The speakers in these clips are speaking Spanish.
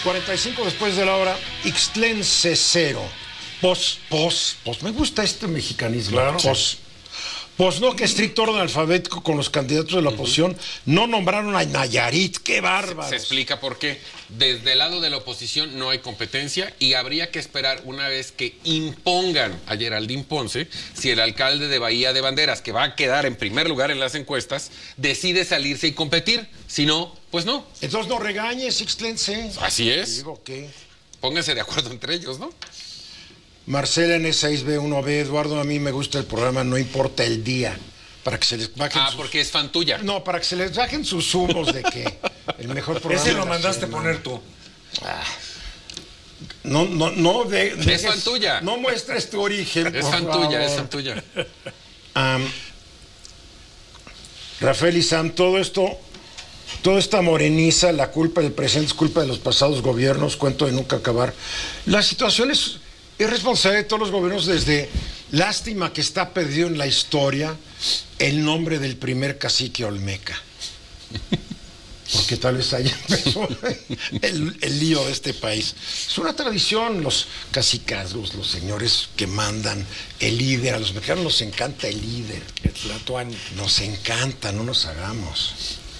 45 después de la hora, Ixtlense 0. Me gusta este mexicanismo. Claro. No, que estricto orden alfabético con los candidatos de la oposición no nombraron a Nayarit. ¡Qué bárbaro! Se explica por qué. Desde el lado de la oposición no hay competencia y habría que esperar una vez que impongan a Geraldine Ponce si el alcalde de Bahía de Banderas, que va a quedar en primer lugar en las encuestas, decide salirse y competir. Si no, pues no. Entonces no regañes, Ixtlense. Así es. Digo que... Pónganse de acuerdo entre ellos, ¿no? Marcela N6B1B, Eduardo, a mí me gusta el programa, no importa el día, para que se les bajen porque es fan tuya. No, para que se les bajen sus humos de que el mejor programa... Ese lo mandaste poner tú. No, es fan tuya. No muestres tu origen, Es fan tuya, es fan tuya. Rafael y Sam, toda esta moreniza, la culpa del presidente es culpa de los pasados gobiernos, cuento de nunca acabar. La situación es responsable de todos los gobiernos, desde lástima que está perdido en la historia el nombre del primer cacique olmeca. Porque tal vez ahí empezó el lío de este país. Es una tradición, los cacicazgos, los señores que mandan, el líder. A los mexicanos nos encanta el líder. El Tlatuani. Nos encanta, no nos hagamos.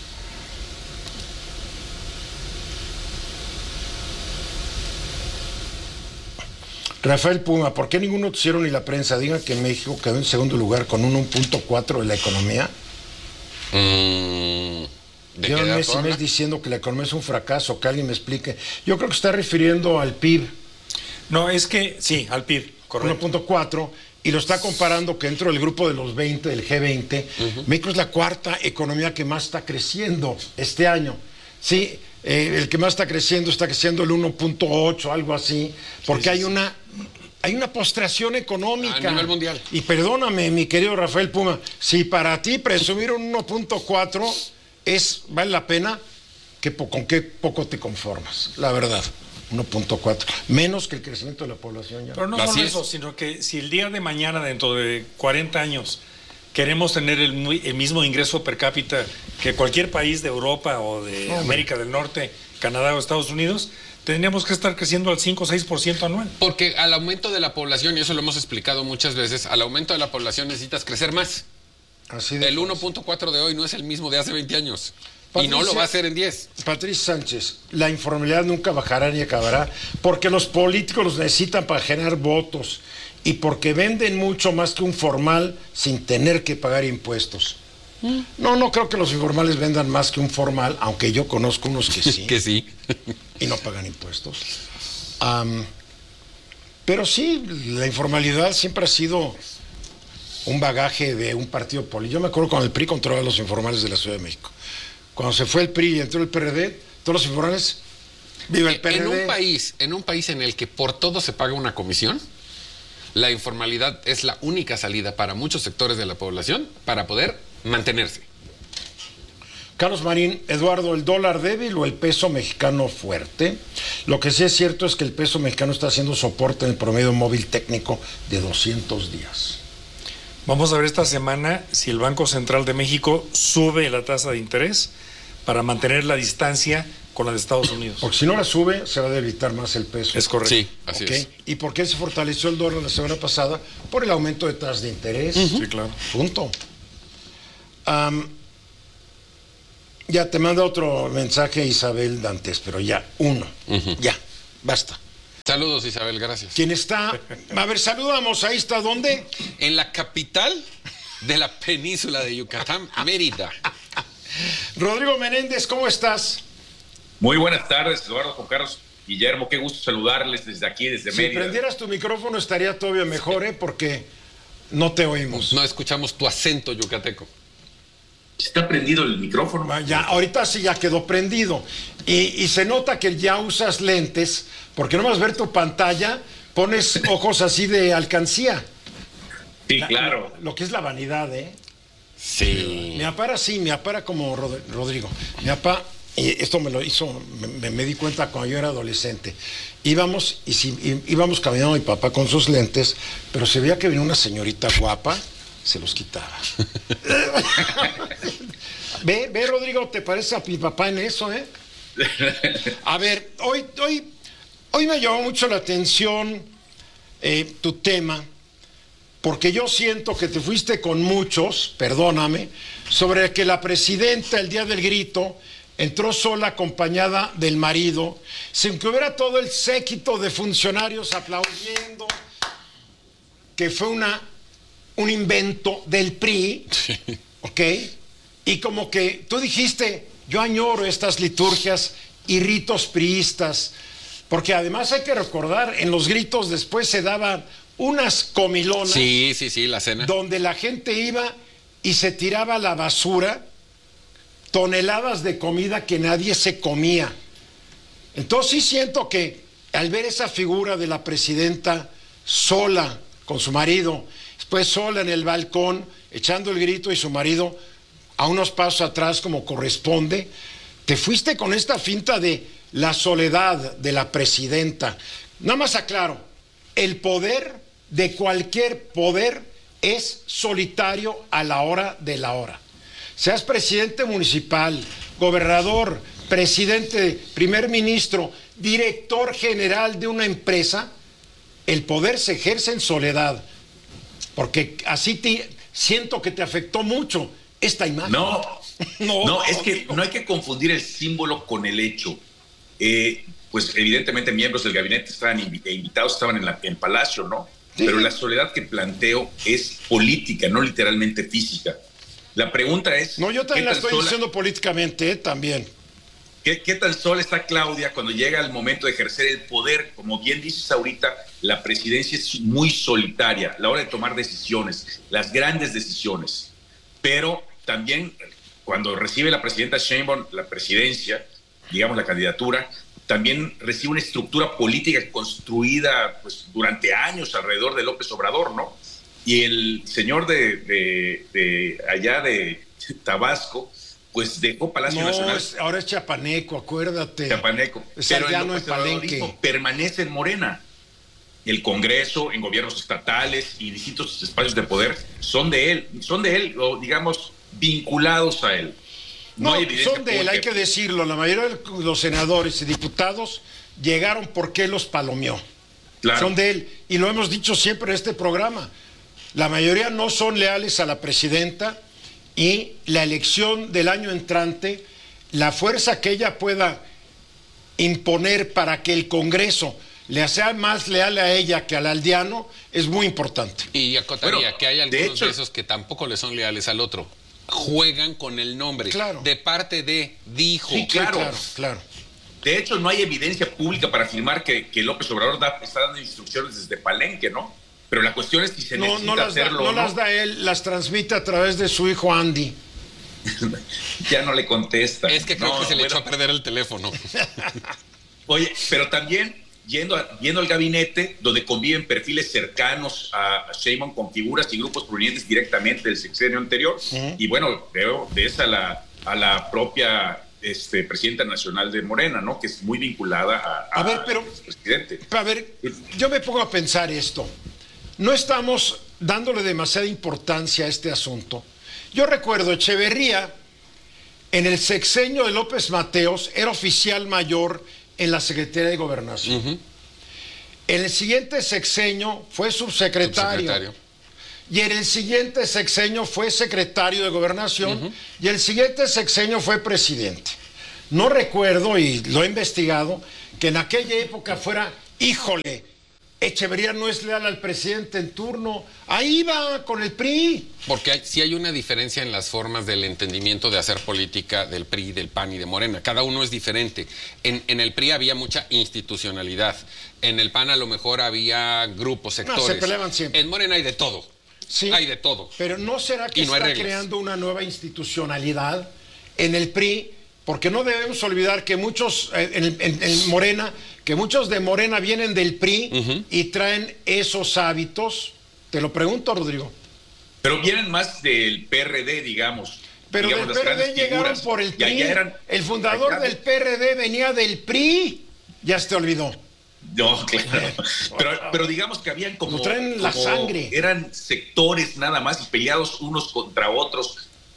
Rafael Puma, ¿por qué ningún noticiero ni la prensa digan que México quedó en segundo lugar con un 1.4 de la economía? Llevan mes y mes diciendo que la economía es un fracaso, que alguien me explique. Yo creo que está refiriendo al PIB. No, es que, sí, al PIB, correcto. 1.4, y lo está comparando que dentro del grupo de los 20, del G20, México es la cuarta economía que más está creciendo este año. Sí, el que más está creciendo el 1.8, algo así, porque sí, hay una postración económica. A nivel mundial. Y perdóname, mi querido Rafael Puma, si para ti presumir un 1.4 vale la pena, ¿con qué poco te conformas? La verdad, 1.4. Menos que el crecimiento de la población ya. Pero no solo eso, sino que si el día de mañana, dentro de 40 años, queremos tener el mismo ingreso per cápita que cualquier país de Europa o de América del Norte, Canadá o Estados Unidos, tendríamos que estar creciendo al 5 o 6% anual. Porque al aumento de la población, y eso lo hemos explicado muchas veces, al aumento de la población necesitas crecer más. Así de el 1.4 de hoy no es el mismo de hace 20 años. Patricia, y no lo va a hacer en 10. Patricia Sánchez, la informalidad nunca bajará ni acabará porque los políticos los necesitan para generar votos y porque venden mucho más que un formal sin tener que pagar impuestos. No creo que los informales vendan más que un formal, aunque yo conozco unos que sí. Que sí. Y no pagan impuestos. Pero sí, la informalidad siempre ha sido un bagaje de un partido político. Yo me acuerdo cuando el PRI controlaba a los informales de la Ciudad de México. Cuando se fue el PRI y entró el PRD, todos los informales, viva el PRD. En un país en el que por todo se paga una comisión, la informalidad es la única salida para muchos sectores de la población para poder mantenerse. Carlos Marín, Eduardo, ¿el dólar débil o el peso mexicano fuerte? Lo que sí es cierto es que el peso mexicano está haciendo soporte en el promedio móvil técnico de 200 días. Vamos a ver esta semana si el Banco Central de México sube la tasa de interés para mantener la distancia con la de Estados Unidos. Porque si no la sube, se va a debilitar más el peso. Es correcto. Sí, así es. ¿Y por qué se fortaleció el dólar la semana pasada? Por el aumento de tasas de interés. Sí, claro. Punto. Ya te manda otro mensaje Isabel Dantes, pero ya, uno. Ya, basta. Saludos, Isabel, gracias. ¿Quién está? A ver, saludamos. Ahí está, ¿dónde? En la capital de la península de Yucatán, Mérida. Rodrigo Menéndez, ¿cómo estás? Muy buenas tardes, Eduardo, Juan Carlos, Guillermo. Qué gusto saludarles desde aquí, desde Mérida. Si prendieras tu micrófono estaría todavía mejor, porque no te oímos. No escuchamos tu acento yucateco. ¿Está prendido el micrófono? Ya, ahorita sí ya quedó prendido. Y se nota que ya usas lentes, porque nomás ver tu pantalla, pones ojos así de alcancía. Sí, claro. Lo que es la vanidad, ¿eh? Sí. Mi papá era así, mi papá era como Rodrigo. Mi papá, y esto me lo hizo, me di cuenta cuando yo era adolescente. Íbamos caminando mi papá con sus lentes, pero se veía que venía una señorita guapa, se los quitaba. Ve, Rodrigo, ¿te parece a mi papá en eso, eh? A ver, hoy me llamó mucho la atención tu tema, porque yo siento que te fuiste con muchos, perdóname, sobre que la presidenta el día del grito entró sola acompañada del marido, sin que hubiera todo el séquito de funcionarios aplaudiendo, que fue un invento del PRI, Sí. ¿ok? Y como que tú dijiste, yo añoro estas liturgias y ritos priistas, porque además hay que recordar, en los gritos después se daban unas comilonas Sí, la cena. donde la gente iba y se tiraba a la basura toneladas de comida que nadie se comía. Entonces sí siento que al ver esa figura de la presidenta sola con su marido, después sola en el balcón, echando el grito y su marido a unos pasos atrás como corresponde, te fuiste con esta finta de la soledad de la presidenta. Nada más aclaro, el poder de cualquier poder es solitario a la hora de la hora. Seas presidente municipal, gobernador, presidente, primer ministro, director general de una empresa, el poder se ejerce en soledad. Porque así siento que te afectó mucho esta imagen. No, es que no hay que confundir el símbolo con el hecho. Pues evidentemente miembros del gabinete estaban invitados, estaban en Palacio, ¿no? Sí. Pero la soledad que planteo es política, no literalmente física. La pregunta es... No, yo también la estoy sola, diciendo políticamente, también. ¿Qué tan sola está Claudia cuando llega el momento de ejercer el poder? Como bien dices ahorita, la presidencia es muy solitaria a la hora de tomar decisiones, las grandes decisiones. Pero también cuando recibe la presidenta Sheinbaum la presidencia, digamos la candidatura, también recibe una estructura política construida pues, durante años alrededor de López Obrador, ¿no? Y el señor de allá de Tabasco, pues dejó Palacio Nacional. Ahora es chapaneco, acuérdate. Chapaneco. Es Pero aldeano el en Palenque. obradorismo permanece en Morena. El Congreso, en gobiernos estatales y distintos espacios de poder son de él, o digamos, vinculados a él. No, hay evidencia son de él, hay que decirlo. La mayoría de los senadores y diputados llegaron porque él los palomeó. Claro. Son de él. Y lo hemos dicho siempre en este programa. La mayoría no son leales a la presidenta y la elección del año entrante, la fuerza que ella pueda imponer para que el Congreso le sea más leal a ella que al aldeano es muy importante. Y acotaría Bueno, que hay de algunos hecho- de esos que tampoco le son leales al otro. Juegan con el nombre. Claro. De parte de, dijo. Sí, claro. Claro. De hecho, no hay evidencia pública para afirmar que López Obrador está dando instrucciones desde Palenque, ¿no? Pero la cuestión es si se necesita No las da, hacerlo no o no. las da él, las transmite a través de su hijo Andy. Ya no le contesta. Es que creo No, que se le bueno. echó a perder el teléfono. Oye, pero también yendo al gabinete, donde conviven perfiles cercanos a Sheinbaum con figuras y grupos provenientes directamente del sexenio anterior, y bueno, veo de esa a la propia presidenta nacional de Morena, ¿no? Que es muy vinculada A ver, pero- al presidente. A ver, yo me pongo a pensar esto. No estamos dándole demasiada importancia a este asunto. Yo recuerdo Echeverría, en el sexenio de López Mateos, era oficial mayor en la Secretaría de Gobernación. En el siguiente sexenio fue subsecretario. Y en el siguiente sexenio fue secretario de Gobernación. Y el siguiente sexenio fue presidente. No recuerdo, y lo he investigado, que en aquella época fuera, híjole, Echeverría no es leal al presidente en turno. Ahí va con el PRI. Porque sí hay una diferencia en las formas del entendimiento de hacer política del PRI, del PAN y de Morena. Cada uno es diferente. En el PRI había mucha institucionalidad. En el PAN a lo mejor había grupos, sectores. se peleaban siempre. En Morena hay de todo. Sí, Hay de todo. Pero ¿no será que Y no hay está reglas. creando una nueva institucionalidad en el PRI? Porque no debemos olvidar que muchos, en Morena, que muchos de Morena vienen del PRI y traen esos hábitos. Te lo pregunto, Rodrigo. Pero vienen más del PRD, digamos. Pero digamos, del las PRD grandes llegaron figuras. por el Y PRI. allá eran- El fundador allá- del PRD venía del PRI. Ya se te olvidó. No, claro. Pero digamos que habían como... Lo traen en la como sangre. Eran sectores nada más y peleados unos contra otros.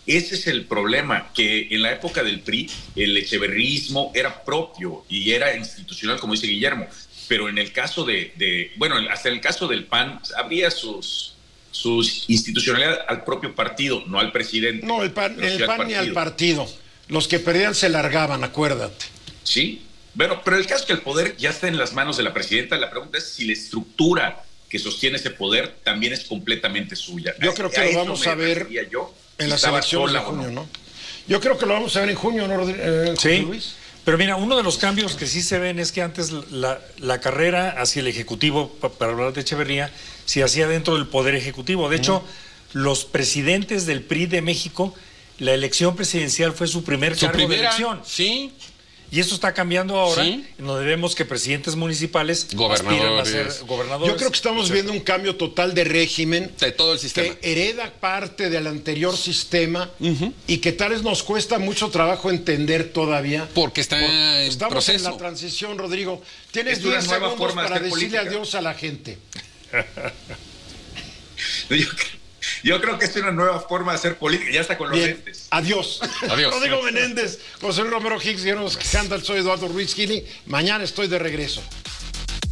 Ese es el problema, que en la época del PRI el echeverrismo era propio y era institucional, como dice Guillermo, pero en el caso bueno, hasta en el caso del PAN, habría sus institucionalidad al propio partido, no al presidente. No, el PAN ni al partido. Los que perdían se largaban, acuérdate. Sí, bueno, pero el caso es que el poder ya está en las manos de la presidenta. La pregunta es si la estructura que sostiene ese poder también es completamente suya. Yo creo que lo vamos a ver en las elecciones de junio, ¿no? Yo creo que lo vamos a ver en junio, ¿no, sí, Luis? pero mira, uno de los cambios que sí se ven es que antes la carrera hacia el Ejecutivo, para hablar de Echeverría, se hacía dentro del Poder Ejecutivo. De hecho, los presidentes del PRI de México, la elección presidencial fue su primer cargo de elección. Sí. Y eso está cambiando ahora, Sí. en donde vemos que presidentes municipales Gobernadores. aspiran a ser gobernadores. Yo creo que estamos viendo un cambio total de régimen De todo el sistema. que hereda parte del anterior sistema y que tal vez nos cuesta mucho trabajo entender todavía. Porque está en Estamos proceso. en la transición, Rodrigo. Tienes Es una 10 nueva segundos forma de para hacer decirle política. adiós a la gente. Yo creo que es una nueva forma de hacer política, ya está con los Bien, lentes. adiós. Adiós. Rodrigo Menéndez, José Luis Romero Hicks, Guillermo Scandal, soy Eduardo Ruiz Gili. Mañana estoy de regreso.